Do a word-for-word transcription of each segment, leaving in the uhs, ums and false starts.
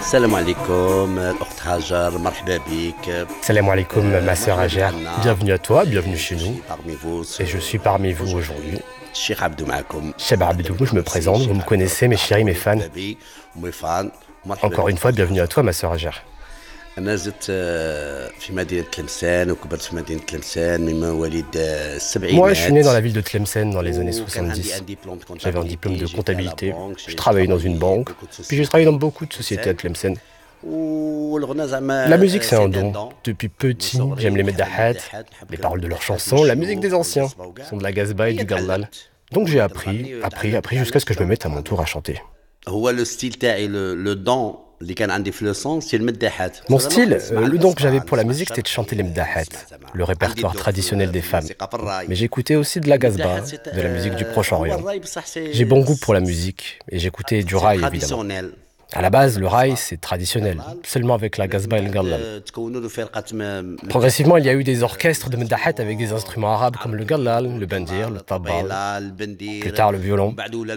السلام عليكم الأخت هاجر مرحبا بك. Salam alaikum, ma sœur مرحبا بك Hajar. عنا. Bienvenue à toi, bienvenue chez Je nous. suis parmi vous ce- Et je suis parmi vous aujourd'hui. الشيخ عبدو معكم. Cheb Abdou, je me présente, vous me connaissez, mes chéris, mes fans. ومي فان. مرحبا Encore بك. une fois, bienvenue à toi, ma sœur Hajar. أنا زدت آه، في مدينة تلمسان وكبرت في مدينة تلمسان من مواليد آه، السبعينات. Moi, je suis né dans la ville de Tlemcen dans les années وكان عندي soixante-dix. un diplôme de J'avais un diplôme de comptabilité, comptabilité. j'étais à la banque, Je j'ai travaillais dans une travaillé banque. beaucoup de Puis j'ai travaillé dans beaucoup de sociétés à Tlemcen. والغنى زعما La musique, c'est un c'est don. dedans. Depuis petit, j'aime les meddahat, les paroles de leurs chansons, la musique des anciens. Ce sont de la gazba et du gallal. Donc j'ai appris, appris, appris jusqu'à ce que je me mette à mon tour à chanter. هو لو ستيل تاعي لو دون اللي كان عندي في لو سون سي المداحات. Mon style, euh, le don que j'avais pour la musique, c'était de chanter les mdahat, le répertoire traditionnel des femmes. Mais j'écoutais aussi de la gazba, de la musique du Proche-Orient. J'ai bon goût pour la musique et j'écoutais du raï, évidemment. À la base, le raï, c'est traditionnel, seulement avec la gazba et le gallal. Progressivement, il y a eu des orchestres de mdahat avec des instruments arabes comme le gallal, le bandir, le tabal, plus tard le violon.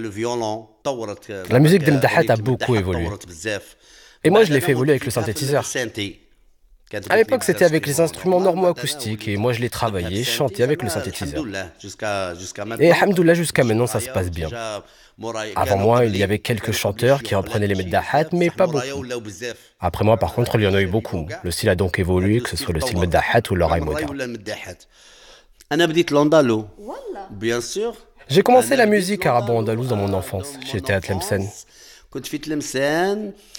La musique des mdahat a beaucoup évolué. Et moi, je l'ai fait évoluer avec le synthétiseur. À l'époque, c'était avec les instruments normaux acoustiques et moi, je l'ai travaillé, chanté avec le synthétiseur. Et alhamdoulilah, jusqu'à maintenant, ça se passe bien. Avant moi, il y avait quelques chanteurs qui reprenaient les meddahat, mais pas beaucoup. Après moi, par contre, il y en a eu beaucoup. Le style a donc évolué, que ce soit le style meddahat ou le raï moderne. أنا بديت لوندالو bien sûr. J'ai commencé la musique arabo-andalouse dans mon enfance. J'étais à Tlemcen. كنت في تلمسان